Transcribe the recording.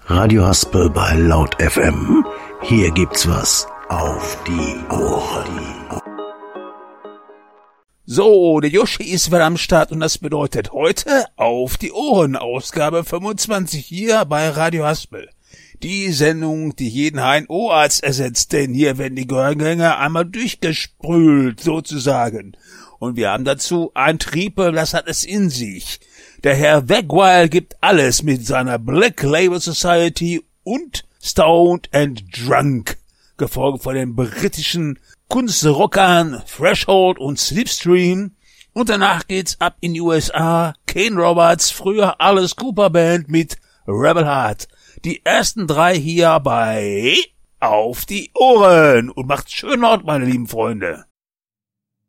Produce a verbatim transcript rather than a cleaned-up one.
Radio Haspel bei Laut F M. Hier gibt's was auf die Ohren. So, der Yoshi ist wieder am Start und das bedeutet heute auf die Ohren, Ausgabe fünfundzwanzig hier bei Radio Haspel. Die Sendung, die jeden Hein Ohrarzt ersetzt, denn hier werden die Gehörgänge einmal durchgesprült, sozusagen. Und wir haben dazu ein Triepel, das hat es in sich. Der Herr Wegwile gibt alles mit seiner Black Label Society und Stoned and Drunk, gefolgt von den britischen Kunstrockern Threshold und Slipstream. Und danach geht's ab in die U S A. Kane Roberts, früher Alice Cooper Band mit Rebel Heart. Die ersten drei hier bei Auf die Ohren. Und macht's schön laut, meine lieben Freunde.